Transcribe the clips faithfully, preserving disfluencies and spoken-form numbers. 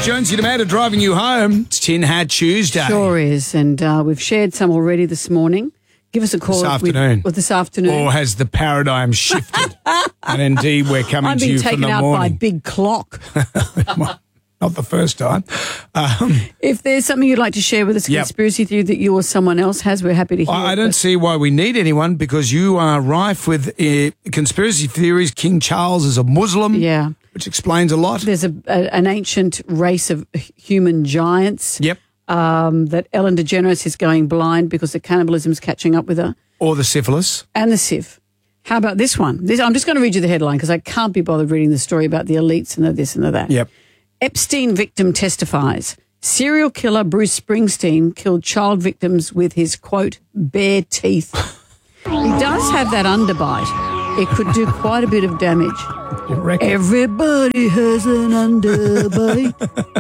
Jonesy Amanda driving you home. It's Tin Hat Tuesday. Sure is, and uh, we've shared some already this morning. Give us a call This afternoon. With, with this afternoon. Or has the paradigm shifted? And indeed, we're coming I'm to being you from taken the out morning. by Big Clock. Not the first time. Um, If there's something you'd like to share with us, a Yep. conspiracy theory that you or someone else has, we're happy to hear I I it. don't But- see why we need anyone because you are rife with uh, conspiracy theories. King Charles is a Muslim, Yeah. which explains a lot. There's a, a an ancient race of human giants. Yep. Um, that Ellen DeGeneres is going blind because the cannibalism's catching up with her. Or the syphilis. And the sieve. How about this one? This, I'm just going to read you the headline because I can't be bothered reading the story about the elites and the this and the that. Yep. Epstein victim testifies. Serial killer Bruce Springsteen killed child victims with his, quote, bare teeth. He does have that underbite. It could do quite a bit of damage. You reckon? Everybody has an underbite.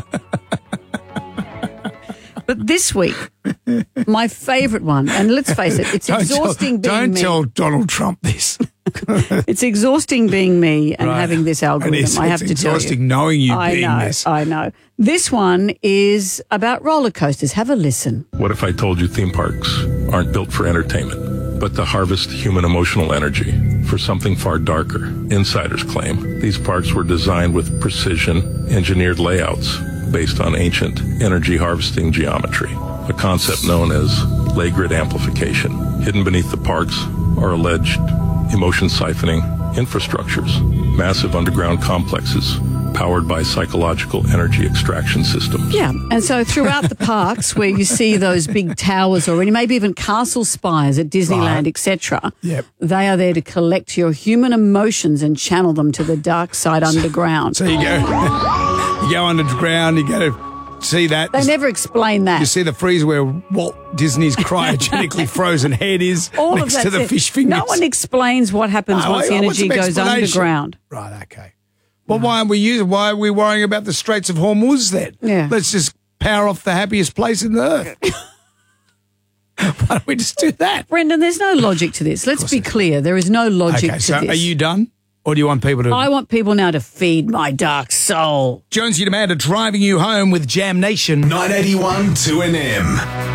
But this week, my favourite one, and let's face it, it's Don't exhausting tell, being Don't me. tell Donald Trump this. It's exhausting being me and Right. having this It algorithm, is. I have It's to tell you. exhausting knowing you I being know, this. I know. This one is about roller coasters. Have a listen. What if I told you theme parks aren't built for entertainment, but to harvest human emotional energy for something far darker? Insiders claim these parks were designed with precision engineered layouts based on ancient energy harvesting geometry, a concept known as lay grid amplification. Hidden beneath the parks are alleged emotion siphoning infrastructures, massive underground complexes powered by psychological energy extraction systems. Yeah, and so throughout the parks where you see those big towers already, maybe even castle spires at Disneyland, Right. et cetera, Yep. they are there to collect your human emotions and channel them to the dark side underground. So you go, you go underground, you go to see that. They never explain that. You see the freezer where Walt Disney's cryogenically frozen head is All next of to that. the fish fingers. No one explains what happens No, once the I want energy some goes explanation. underground. Right, okay. Well, why aren't we using? Why are we worrying about the Straits of Hormuz then? Yeah. Let's just power off the happiest place in the earth. Why don't we just do that? Brendan, there's no logic to this. Let's be clear. There is no logic Okay, to so this. are you done? Or do you want people to... I want people now to feed my dark soul. Jonesy and Amanda driving you home with Jam Nation. nine eighty-one two N M.